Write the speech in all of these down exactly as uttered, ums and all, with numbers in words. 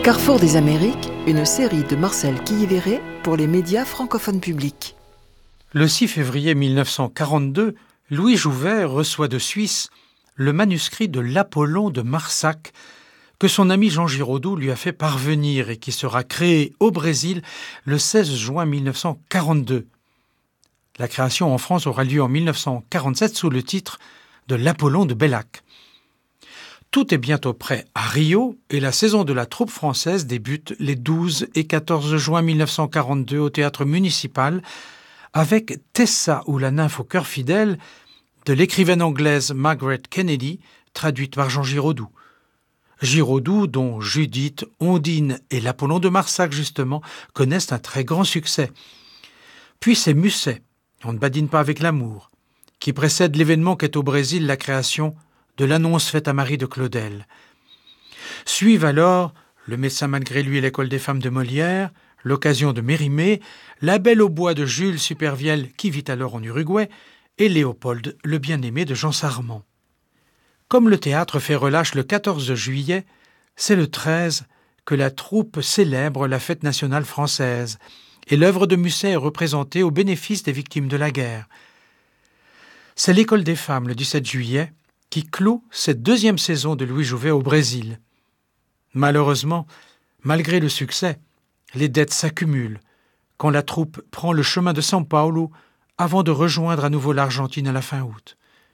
Carrefour des Amériques, une série de Marcel Quilliveré pour les médias francophones publics. Le six février mille neuf cent quarante-deux, Louis Jouvet reçoit de Suisse le manuscrit de l'Apollon de Marsac que son ami Jean Giraudoux lui a fait parvenir et qui sera créé au Brésil le seize juin mille neuf cent quarante-deux. La création en France aura lieu en mille neuf cent quarante-sept sous le titre de l'Apollon de Bellac. Tout est bientôt prêt à Rio et la saison de la troupe française débute les douze et quatorze juin mille neuf cent quarante-deux au théâtre municipal avec Tessa ou la nymphe au cœur fidèle de l'écrivaine anglaise Margaret Kennedy, traduite par Jean Giraudoux. Giraudoux, dont Judith, Ondine et l'Apollon de Marsac, justement, connaissent un très grand succès. Puis c'est Musset, on ne badine pas avec l'amour, qui précède l'événement qu'est au Brésil la création de l'annonce faite à Marie de Claudel. Suivent alors Le médecin malgré lui et l'école des femmes de Molière, L'occasion de Mérimée, La Belle au bois de Jules Supervielle qui vit alors en Uruguay et Léopold, le bien-aimé de Jean Sarment. Comme le théâtre fait relâche le quatorze juillet, c'est le treize que la troupe célèbre la fête nationale française et l'œuvre de Musset est représentée au bénéfice des victimes de la guerre. C'est l'école des femmes le dix-sept juillet qui clôt cette deuxième saison de Louis Jouvet au Brésil. Malheureusement, malgré le succès, les dettes s'accumulent quand la troupe prend le chemin de São Paulo avant de rejoindre à nouveau l'Argentine à la fin août.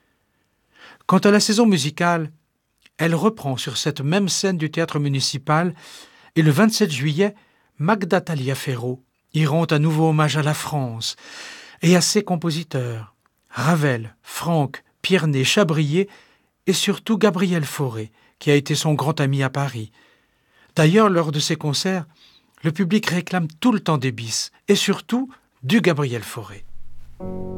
Quant à la saison musicale, elle reprend sur cette même scène du théâtre municipal et le vingt-sept juillet, Magda Taliaferro y rend à nouveau hommage à la France et à ses compositeurs, Ravel, Franck, Pierné, Chabrier et surtout Gabriel Fauré, qui a été son grand ami à Paris. D'ailleurs, lors de ces concerts, le public réclame tout le temps des bis et surtout du Gabriel Fauré.